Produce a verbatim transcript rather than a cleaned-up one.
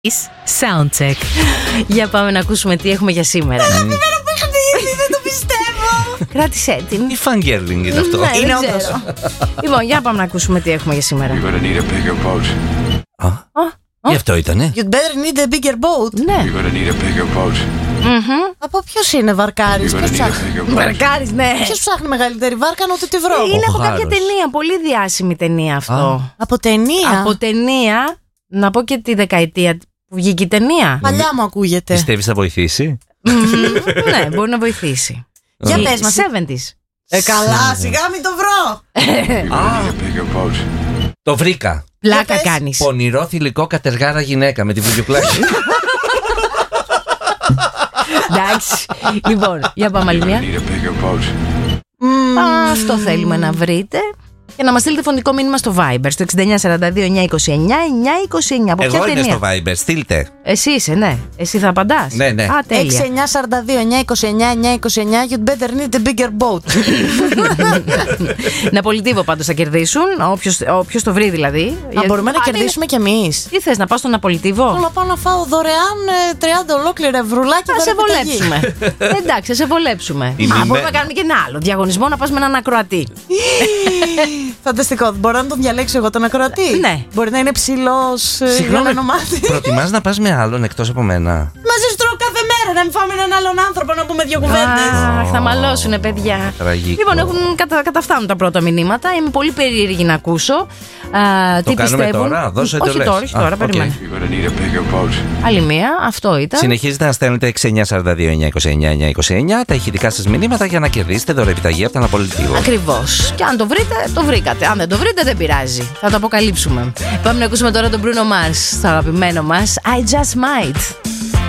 Soundcheck. Για πάμε να ακούσουμε τι έχουμε για σήμερα. Αγαπημένο παιχνίδι, δεν το πιστεύω. Κράτησέ την. Τι fangirling είναι αυτό? Ναι, Είναι δεν όντως. ξέρω. Λοιπόν, για πάμε να ακούσουμε τι έχουμε για σήμερα. You're gonna need a bigger boat. Α, γι' αυτό ήτανε. You'd better need a bigger boat. Ναι. You're gonna need a bigger boat. Από ποιος είναι Βαρκάρης, You're ποιος gonna need a ψάχνει? bigger boat. Βαρκάρης, ναι. Ποιος ψάχνει μεγαλύτερη βάρκα να τη βρω? Είναι από Χάρος. κάποια ταινία, πολύ διάσημη ταινία αυτό. Από ταινία. Από ταινία, να πω και τη δεκαετία που βγήκε η ταινία. Παλιά μου ακούγεται. Πιστεύεις θα βοηθήσει? Μμμ, ναι, μπορεί να βοηθήσει. Για Η πες μας. εβδομήντα. Ε, καλά, σιγά μην το βρω. You're gonna need a bigger boat. Το βρήκα. Πλάκα πες. κάνεις. Πονηρό θηλυκό κατεργάρα γυναίκα με τη βουλιουκλάκη. Εντάξει. Λοιπόν, για πάμε άλλη You're μια. gonna need a bigger boat. Αυτό θέλουμε να βρείτε. Και να μας στείλετε φωνικό μήνυμα στο Viber στο εξήντα εννιά σαράντα δύο εννιά είκοσι εννιά εννιά είκοσι εννιά. Από ποια Εγώ είμαι ταινία? στο Viber, στείλτε. Εσύ είσαι, ναι. Εσύ θα απαντάς. Ναι, ναι. Α, έξι τέλεια. εννιά σαράντα δύο εννιά είκοσι εννιά εννιά είκοσι εννιά. You'd better need a bigger boat. Ναπολιτίβο πάντως θα κερδίσουν. Όποιος, όποιος το βρει δηλαδή. Α, Γιατί- μπορούμε να Αν κερδίσουμε κι εμείς. είναι- Τι θες, να πας στο Ναπολιτίβο? Θέλω να πάω να φάω δωρεάν ε, τριάντα ολόκληρα ευρουλάκια. Θα σε δωρεάν επιταγή. βολέψουμε. Εντάξει, θα σε βολέψουμε. Η Α, μημε- μπορούμε να κάνουμε και ένα άλλο διαγωνισμό, να πας με έναν ακροατή. Φανταστικό. Μπορώ να τον διαλέξω εγώ τον ακροατή? Ναι. Μπορεί να είναι ψηλός ε, για να είναι μάτι. Προτιμάς να πας με άλλον εκτός από μένα? Μαζί σου τρώω κάθε μέρα να μην φάμε έναν άλλον άνθρωπο να πούμε δύο κουβέντες. Αχ, θα μαλώσουνε, παιδιά. Τραγικό. Λοιπόν, έχουν κατα, καταφτάνουν τα πρώτα μηνύματα. Είμαι πολύ περίεργη να ακούσω. Α, τι κάνουμε πιστεύουν. τώρα? Δώσε το όχι λες. τώρα, όχι Α, τώρα, οκ. περίμενε. You're gonna need a bigger boat. Άλλη μία, αυτό ήταν. Συνεχίζετε να στέλνετε έξι εννιά σαράντα δύο εννιά είκοσι εννιά εννιά είκοσι εννιά τα ηχητικά σας μηνύματα για να κερδίσετε δωρεπιταγή από τα Ναπολιτίβο. Ακριβώς. Και αν το βρείτε, το βρήκατε. Αν δεν το βρείτε, δεν πειράζει. Θα το αποκαλύψουμε. Πάμε να ακούσουμε τώρα τον Bruno Mars, το αγαπημένο μας I Just Might.